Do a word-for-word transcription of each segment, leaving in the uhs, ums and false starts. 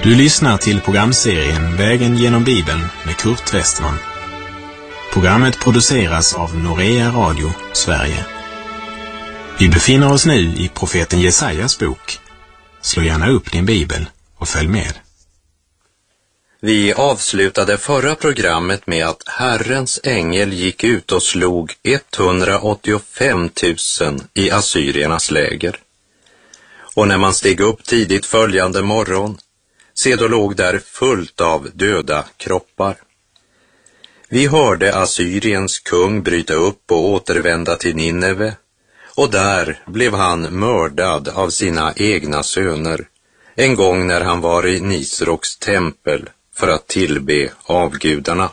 Du lyssnar till programserien Vägen genom Bibeln med Kurt Westman. Programmet produceras av Norea Radio, Sverige. Vi befinner oss nu i profeten Jesajas bok. Slå gärna upp din bibel och följ med. Vi avslutade förra programmet med att Herrens ängel gick ut och slog etthundraåttiofem tusen i assyriernas läger. Och när man steg upp tidigt följande morgon, se då låg där fullt av döda kroppar. Vi hörde Assyriens kung bryta upp och återvända till Nineve, och där blev han mördad av sina egna söner, en gång när han var i Nisroks tempel för att tillbe avgudarna.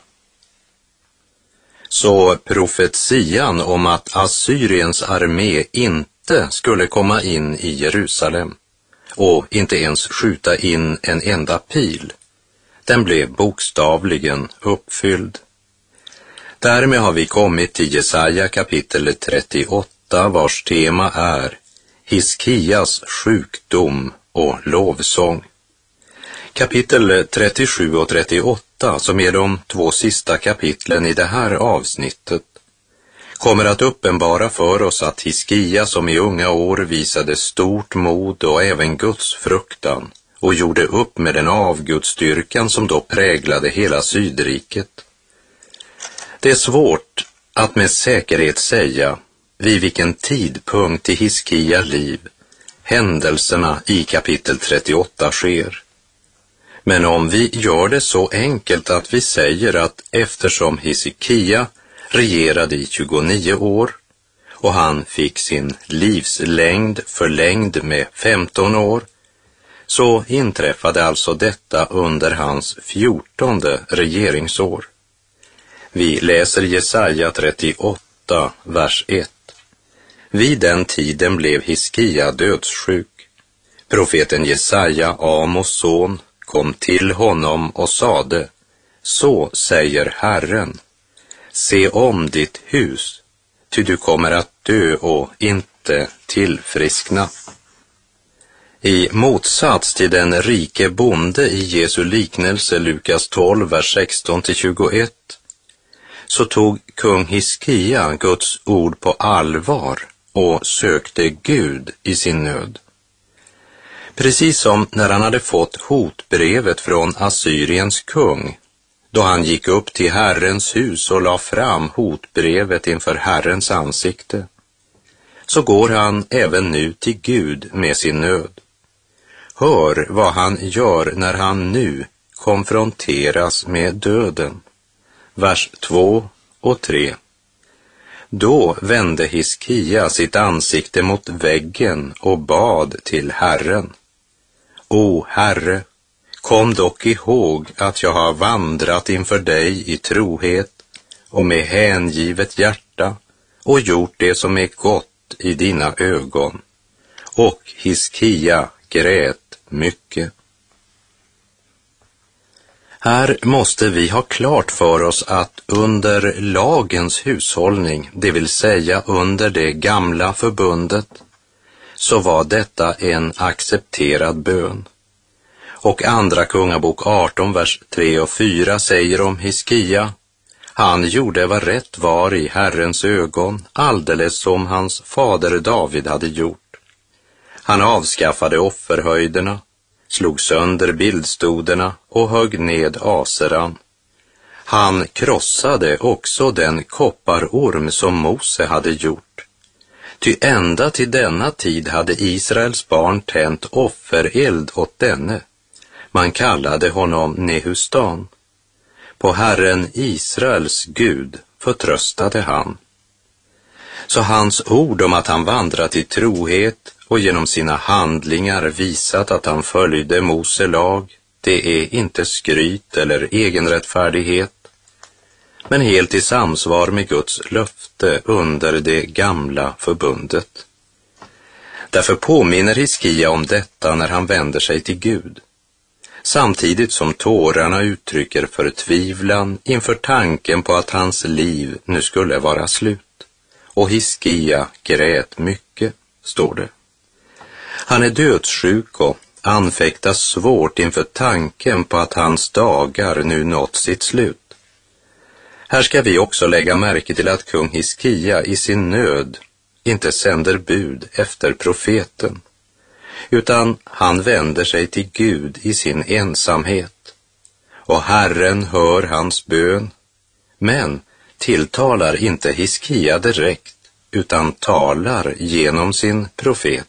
Så profetian om att Assyriens armé inte skulle komma in i Jerusalem och inte ens skjuta in en enda pil, den blev bokstavligen uppfylld. Därmed har vi kommit till Jesaja kapitel trettioåtta, vars tema är Hiskias sjukdom och lovsång. Kapitel trettiosju och trettioåtta, som är de två sista kapitlen i det här avsnittet, kommer att uppenbara för oss att Hiskia, som i unga år visade stort mod och även Guds fruktan och gjorde upp med den avgudsstyrkan som då präglade hela Sydriket. Det är svårt att med säkerhet säga vid vilken tidpunkt i Hiskia liv händelserna i kapitel trettioåtta sker. Men om vi gör det så enkelt att vi säger att eftersom Hiskia regerade i tjugonio år och han fick sin livslängd förlängd med femton år, så inträffade alltså detta under hans fjortonde regeringsår. Vi läser Jesaja trettioåtta, vers ett. Vid den tiden blev Hiskia dödssjuk. Profeten Jesaja, Amos son, kom till honom och sade: Så säger Herren, se om ditt hus, ty du kommer att dö och inte tillfriskna. I motsats till den rike bonde i Jesu liknelse Lukas tolv, vers sexton till tjugoett, så tog kung Hiskia Guds ord på allvar och sökte Gud i sin nöd. Precis som när han hade fått hotbrevet från Assyriens kung, då han gick upp till Herrens hus och la fram hotbrevet inför Herrens ansikte, så går han även nu till Gud med sin nöd. Hör vad han gör när han nu konfronteras med döden. Vers två och tre. Då vände Hiskia sitt ansikte mot väggen och bad till Herren. O Herre, kom dock ihåg att jag har vandrat inför dig i trohet och med hängivet hjärta och gjort det som är gott i dina ögon. Och Hiskia grät mycket. Här måste vi ha klart för oss att under lagens hushållning, det vill säga under det gamla förbundet, så var detta en accepterad bön. Och andra kungabok arton, vers tre och fyra säger om Hiskia: han gjorde vad rätt var i Herrens ögon, alldeles som hans fader David hade gjort. Han avskaffade offerhöjderna, slog sönder bildstoderna och högg ned aseran. Han krossade också den kopparorm som Mose hade gjort. Ty ända till denna tid hade Israels barn tänt offereld åt denne. Man kallade honom Nehustan. På Herren Israels Gud förtröstade han. Så hans ord om att han vandrat i trohet och genom sina handlingar visat att han följde Mose lag, det är inte skryt eller egenrättfärdighet, men helt i samsvar med Guds löfte under det gamla förbundet. Därför påminner Hiskia om detta när han vänder sig till Gud, samtidigt som tårarna uttrycker förtvivlan inför tanken på att hans liv nu skulle vara slut. Och Hiskia grät mycket, står det. Han är dödssjuk och anfäktas svårt inför tanken på att hans dagar nu nått sitt slut. Här ska vi också lägga märke till att kung Hiskia i sin nöd inte sänder bud efter profeten, utan han vänder sig till Gud i sin ensamhet. Och Herren hör hans bön, men tilltalar inte Hiskia direkt, utan talar genom sin profet.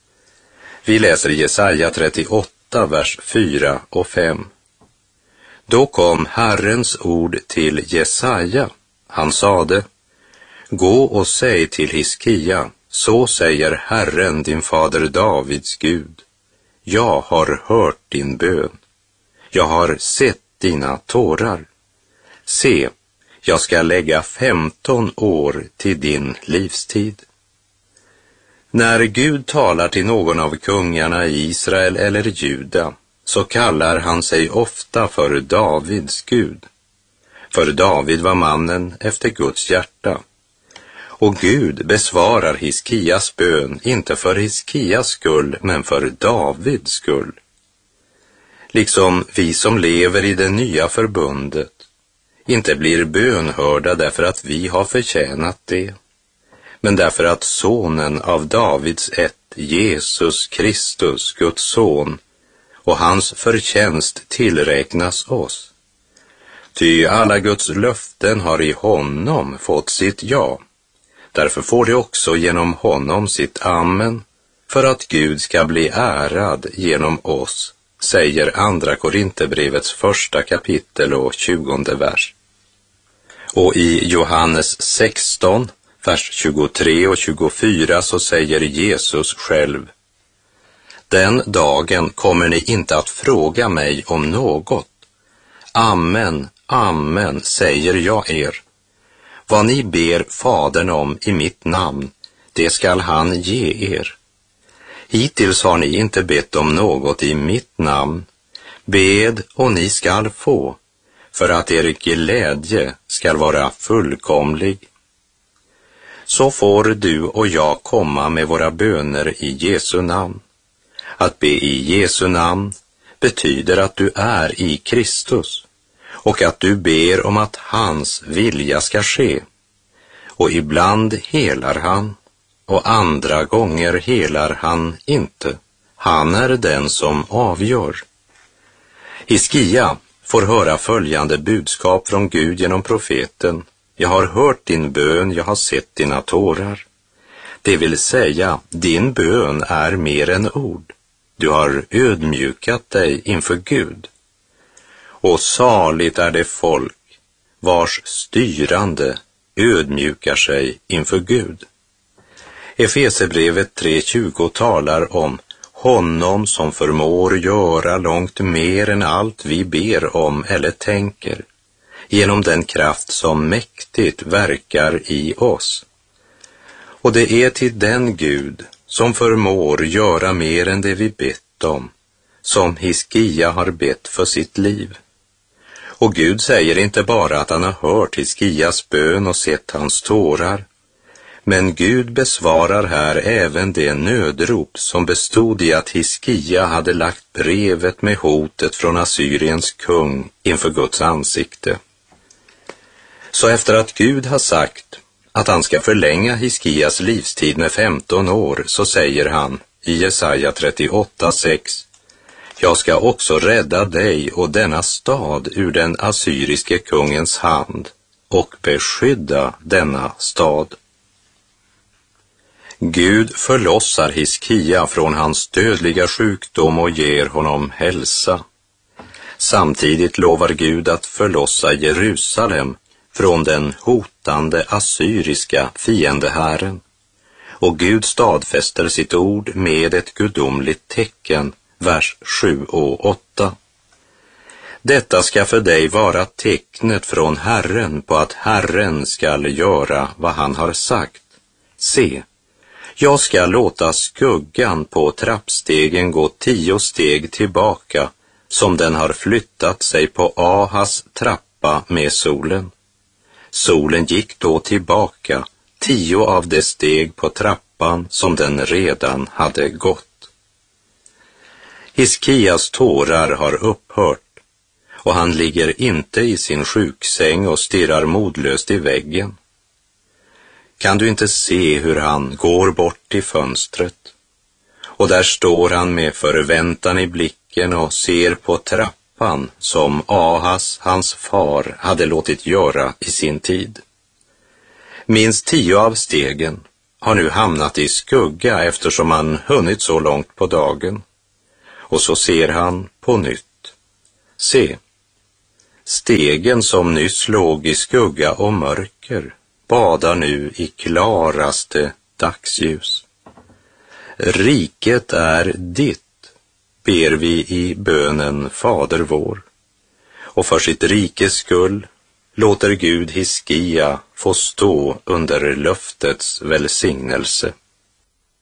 Vi läser Jesaja trettioåtta, vers fyra och fem. Då kom Herrens ord till Jesaja. Han sade: Gå och säg till Hiskia, så säger Herren din fader Davids Gud. Jag har hört din bön. Jag har sett dina tårar. Se, jag ska lägga femton år till din livstid. När Gud talar till någon av kungarna i Israel eller Juda, så kallar han sig ofta för Davids Gud. För David var mannen efter Guds hjärta. Och Gud besvarar Hiskias bön, inte för Hiskias skull, men för Davids skull. Liksom vi som lever i det nya förbundet inte blir bönhörda därför att vi har förtjänat det, men därför att sonen av Davids ett, Jesus Kristus, Guds son, och hans förtjänst tillräknas oss. Ty alla Guds löften har i honom fått sitt ja. Därför får det också genom honom sitt amen, för att Gud ska bli ärad genom oss, säger andra Korinthierbrevets första kapitel och tjugonde vers. Och i Johannes sexton, vers tjugotre och tjugofyra så säger Jesus själv: Den dagen kommer ni inte att fråga mig om något. Amen, amen, säger jag er. Vad ni ber Fadern om i mitt namn, det skall han ge er. Hittills har ni inte bett om något i mitt namn. Bed och ni skall få, för att er glädje skall vara fullkomlig. Så får du och jag komma med våra böner i Jesu namn. Att be i Jesu namn betyder att du är i Kristus och att du ber om att hans vilja ska ske. Och ibland helar han och andra gånger helar han inte. Han är den som avgör. Hiskia får höra följande budskap från Gud genom profeten: Jag har hört din bön, jag har sett dina tårar. Det vill säga, din bön är mer än ord. Du har ödmjukat dig inför Gud. Och saligt är det folk vars styrande ödmjukar sig inför Gud. Efesierbrevet tre tjugo talar om honom som förmår göra långt mer än allt vi ber om eller tänker, genom den kraft som mäktigt verkar i oss. Och det är till den Gud som förmår göra mer än det vi bett om, som Hiskia har bett för sitt liv. Och Gud säger inte bara att han har hört Hiskias bön och sett hans tårar, men Gud besvarar här även det nödrop som bestod i att Hiskia hade lagt brevet med hotet från Assyriens kung inför Guds ansikte. Så efter att Gud har sagt att han ska förlänga Hiskias livstid med femton år, så säger han i Jesaja trettioåtta sex: Jag ska också rädda dig och denna stad ur den assyriske kungens hand och beskydda denna stad. Gud förlossar Hiskia från hans dödliga sjukdom och ger honom hälsa. Samtidigt lovar Gud att förlossa Jerusalem från den hotande assyriska fiendehären. Och Gud stadfäster sitt ord med ett gudomligt tecken, vers sju och åtta. Detta ska för dig vara tecknet från Herren på att Herren skall göra vad han har sagt. Se, jag ska låta skuggan på trappstegen gå tio steg tillbaka, som den har flyttat sig på Ahas trappa med solen. Solen gick då tillbaka tio av de steg på trappan som den redan hade gått. Hiskias tårar har upphört och han ligger inte i sin sjuksäng och stirrar modlöst i väggen. Kan du inte se hur han går bort till fönstret? Och där står han med förväntan i blicken och ser på trappan som Ahas, hans far, hade låtit göra i sin tid. Minst tio av stegen har nu hamnat i skugga eftersom han hunnit så långt på dagen. Och så ser han på nytt. Se, stegen som nyss låg i skugga och mörker badar nu i klaraste dagsljus. Riket är ditt, ber vi i bönen Fader vår. Och för sitt rikes skull låter Gud Hiskia få stå under löftets välsignelse.